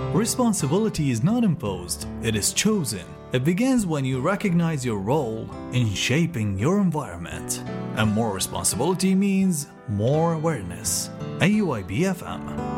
Responsibility is not imposed, it is chosen. It begins when you recognize your role in shaping your environment. And more responsibility means more awareness. AUIB FM.